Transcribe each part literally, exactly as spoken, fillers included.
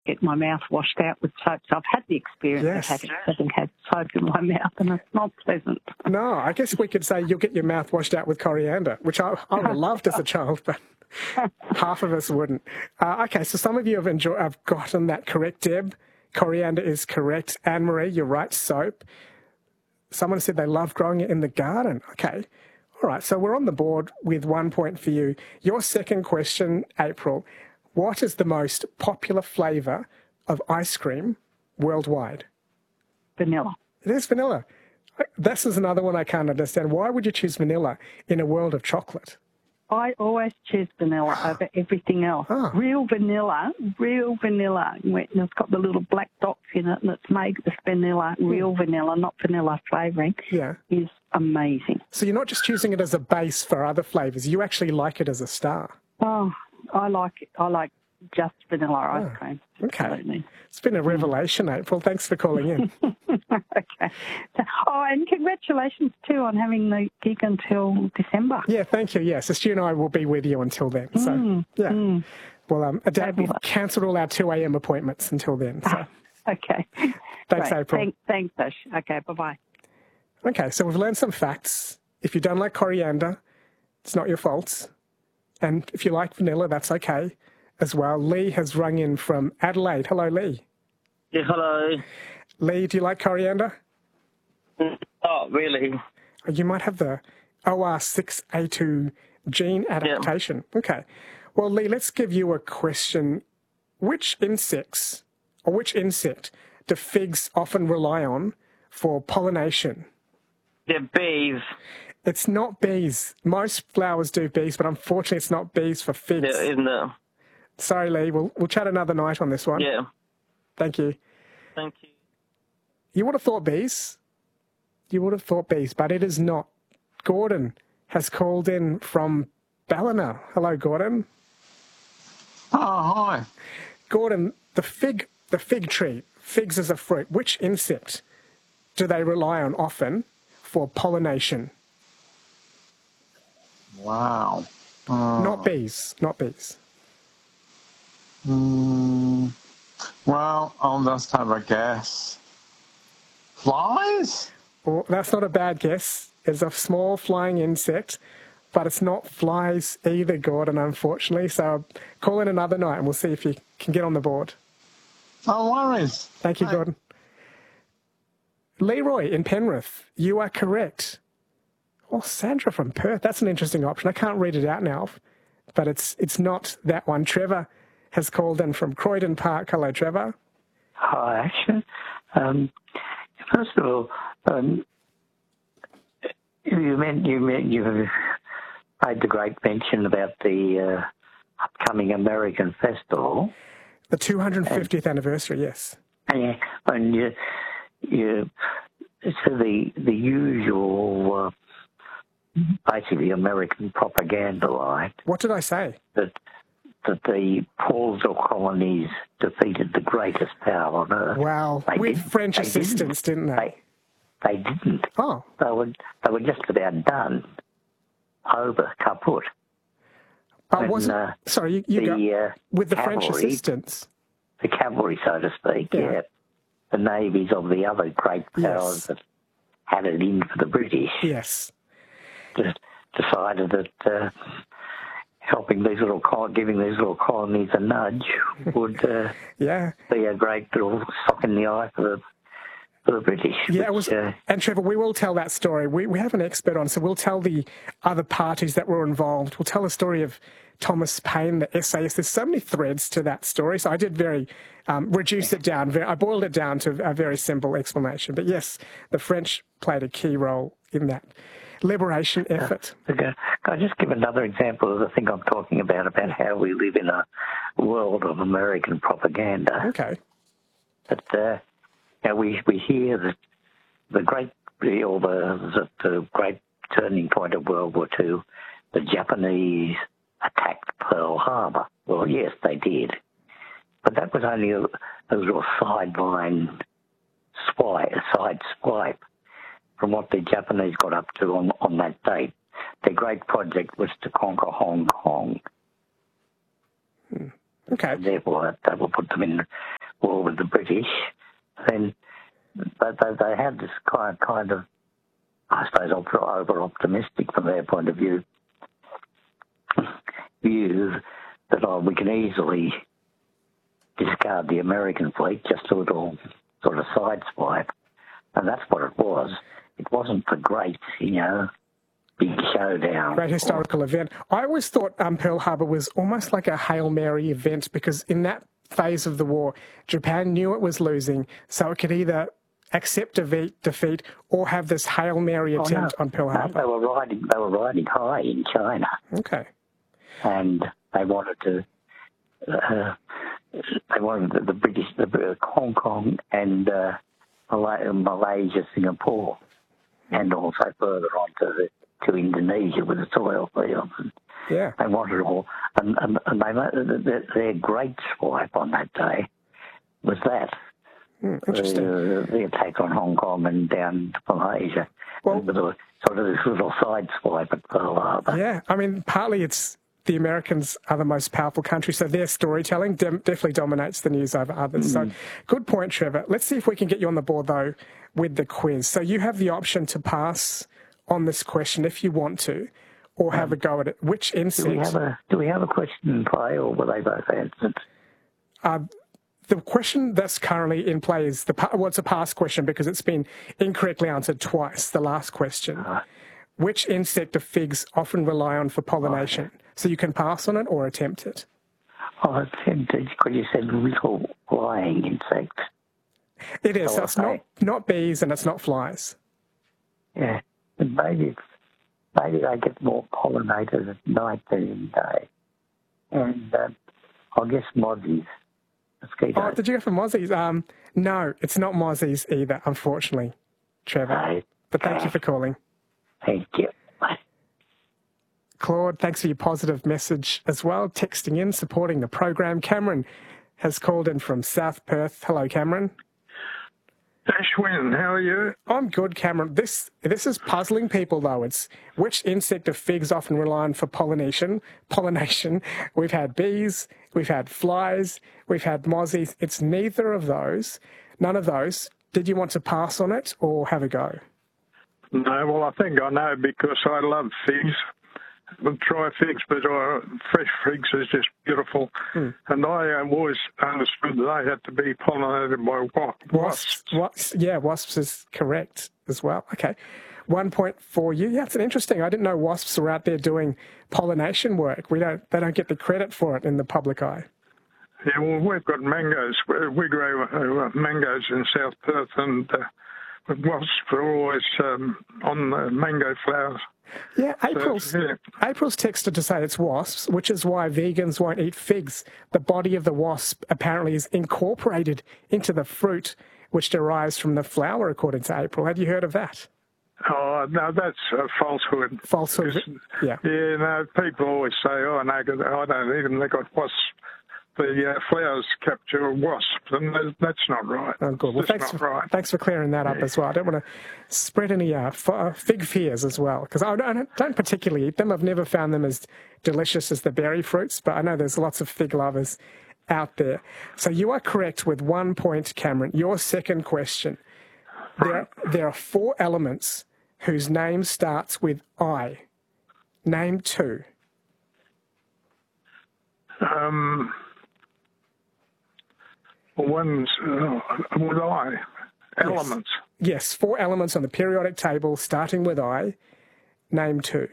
get my mouth washed out with soap. So I've had the experience Yes. of having, having had soap in my mouth, and it's not pleasant. No, I guess we could say you'll get your mouth washed out with coriander, which I, I would have loved as a child, but half of us wouldn't. Uh, okay, so some of you have, enjoy, have gotten that correct, Deb. Coriander is correct. Anne-Marie, you're right, soap. Someone said they love growing it in the garden. Okay. All right, so we're on the board with one point for you. Your second question, April, what is the most popular flavour of ice cream worldwide? Vanilla. It is vanilla. This is another one I can't understand. Why would you choose vanilla in a world of chocolate? I always choose vanilla over everything else. Oh. Real vanilla, real vanilla. And it's got the little black dots in it, and it's made with vanilla, real vanilla, not vanilla flavouring. Yeah. Is amazing. So you're not just choosing it as a base for other flavours. You actually like it as a star. Oh, I like it. I like just vanilla ice Oh, cream. okay. Absolutely. It's been a revelation, April. Thanks for calling in. Okay. So, oh, and congratulations too on having the gig until December. Yeah, thank you. Yes, Stu and I will be with you until then. So, Mm, yeah. mm. Well, um, Adele, we've Fabulous. cancelled all our two a.m. appointments until then. So, Okay. thanks, Great. April. Thanks, thanks, Ash. Okay, bye-bye. Okay, so we've learned some facts. If you don't like coriander, it's not your fault. And if you like vanilla, that's okay as well. Lee has rung in from Adelaide. Hello, Lee. Yeah, hello. Lee, do you like coriander? Oh, really? You might have the O R six A two gene adaptation. Yeah. Okay. Well, Lee, let's give you a question. Which insects, or which insect do figs often rely on for pollination? They're bees. It's not bees. Most flowers do bees, but unfortunately it's not bees for figs. Yeah, isn't it? Sorry, Lee. We'll, we'll chat another night on this one. Yeah. Thank you. Thank you. You would have thought bees. You would have thought bees, but it is not. Gordon has called in from Ballina. Hello, Gordon. Oh, hi. Gordon, the fig, the fig tree, figs as a fruit, which insect do they rely on often for pollination? Wow. Uh, Not bees, not bees. mm, well, I'll just have a guess. Flies? Well, that's not a bad guess. It's a small flying insect, but it's not flies either, Gordon, unfortunately. So call in another night and we'll see if you can get on the board. No worries. Thank you, Hey. Gordon. Leroy in Penrith, you are correct. Oh, Sandra from Perth, that's an interesting option. I can't read it out now, but it's it's not that one. Trevor has called in from Croydon Park. Hello, Trevor. Hi, Action. Um, first of all, um, you meant you meant you made the great mention about the uh, upcoming American Festival. The two hundred fiftieth and, anniversary, yes. And, and you, you so the the usual, uh, basically American propaganda, right? What did I say? That that the Paulsville colonies defeated the greatest power on earth. Wow, They with didn't. French They assistance, didn't, didn't they? they? They didn't. Oh. They were they were just about done. Over, kaput. But When, wasn't, uh, sorry, you, you the, go, uh, with the French cavalry- assistance. The cavalry, so to speak, Yeah. yeah. The navies of the other great powers Yes. that had it in for the British Yes. just decided that uh, helping these little col- giving these little colonies a nudge would uh, Yeah. be a great little sock in the eye for the for the British. Yeah, it which, was, uh, and Trevor, we will tell that story. We we have an expert on, so we'll tell the other parties that were involved. We'll tell the story of Thomas Paine, the essayist. There's so many threads to that story, so I did very um, reduce it down. Very, I boiled it down to a very simple explanation. But yes, the French played a key role in that liberation effort. Okay. Can I just give another example of the thing I'm talking about, about how we live in a world of American propaganda? Okay. That uh, you know, we we hear that the great or the, the the great turning point of World War Two, the Japanese attacked Pearl Harbor. Well, yes, they did, but that was only a, a little sideline swipe, a side swipe from what the Japanese got up to on on that date. Their great project was to conquer Hong Kong. Hmm. Okay. And therefore, that will put them in war with the British. Then they, they, they had this kind, kind of, I suppose, over-optimistic from their point of view, view that oh, we can easily discard the American fleet, just a little sort of sideswipe. And that's what it was. It wasn't the great, you know, big showdown. Great historical or, event. I always thought um, Pearl Harbor was almost like a Hail Mary event, because in that phase of the war, Japan knew it was losing, so it could either accept defeat, defeat or have this Hail Mary attempt oh, no, on Pearl Harbor. No, they were riding. They were riding high in China. Okay. And they wanted to. Uh, they wanted the, the British, the Hong Kong, and uh, Malaysia, Singapore, and also further on to the, to Indonesia with its oil fields. Yeah. They wanted it all, and, and, and they their, their great swipe on that day was that. Mm, interesting. The, the attack on Hong Kong and down to Malaysia. Well, with a, sort of this little side swipe at Pearl Harbor. Yeah, I mean, partly it's the Americans are the most powerful country, so their storytelling dem- definitely dominates the news over others. Mm. So, good point, Trevor. Let's see if we can get you on the board, though, with the quiz. So you have the option to pass on this question if you want to, or have um, a go at it. Which insect... Do we have a, do we have a question in play, or were they both answered? Uh, the question that's currently in play is, the well, it's a past question because it's been incorrectly answered twice, the last question. Uh, Which insect do figs often rely on for pollination? Oh, yeah. So you can pass on it or attempt it. Oh, attempted, because you said little flying insects. It is. So, so it's not, not bees and it's not flies. Yeah. And maybe, maybe they get more pollinators at night than in the day. And um, I guess mozzies. Mosquitoes. Oh, did you go for mozzies? Um, no, it's not mozzies either, unfortunately, Trevor. Right. But thank you for calling. Thank you. Claude, thanks for your positive message as well, texting in, supporting the program. Cameron has called in from South Perth. Hello, Cameron. Ashwin, how are you? I'm good, Cameron. This this is puzzling people, though. It's which insect do figs often rely on for pollination? Pollination. We've had bees, we've had flies, we've had mozzies. It's neither of those. None of those. Did you want to pass on it or have a go? No, well, I think I know because I love figs. We'll try figs, but uh, fresh figs is just beautiful. Mm. And I um, always understood that they had to be pollinated by wasps. Wasps. wasps. Yeah, wasps is correct as well. Okay. One point for you. Yeah, it's an interesting. I didn't know wasps were out there doing pollination work. We don't. They don't get the credit for it in the public eye. Yeah, well, we've got mangoes. We grow uh, mangoes in South Perth, and uh, wasps are always um, on the mango flowers. Yeah, April's, so, yeah. April's texted to say it's wasps, which is why vegans won't eat figs. The body of the wasp apparently is incorporated into the fruit, which derives from the flower, according to April. Had you heard of that? Oh, no, that's a falsehood. Falsehood, yeah. Yeah, no, people always say, oh, no, I don't eat them, they got wasps. The uh, flowers capture wasps, and that's not right. Oh, good. Well, thanks for, right. thanks for clearing that up yeah. as well. I don't want to spread any uh, f- fig fears as well, because I don't, don't particularly eat them. I've never found them as delicious as the berry fruits, but I know there's lots of fig lovers out there. So you are correct with one point, Cameron. Your second question. There, there are four elements whose name starts with I. Name two. Um... One's uh, with I, elements. Yes. yes, four elements on the periodic table starting with I. Name two.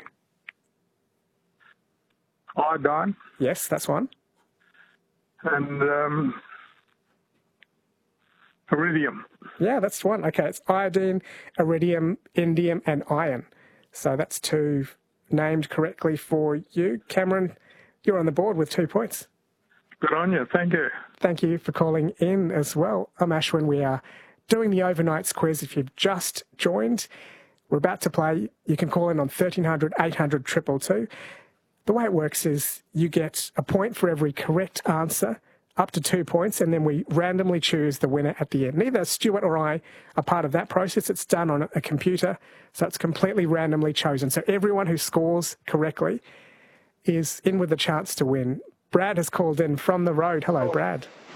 Iodine. Yes, that's one. And um, iridium. Yeah, that's one. Okay, it's iodine, iridium, indium, and iron. So that's two named correctly for you. Cameron, you're on the board with two points. Good on you. Thank you. Thank you for calling in as well. I'm Ashwin. We are doing the overnights quiz. If you've just joined, we're about to play. You can call in on thirteen hundred, eight hundred, two two two. The way it works is you get a point for every correct answer, up to two points, and then we randomly choose the winner at the end. Neither Stuart or I are part of that process. It's done on a computer, so it's completely randomly chosen. So everyone who scores correctly is in with a chance to win. Brad has called in from the road. Hello, Brad.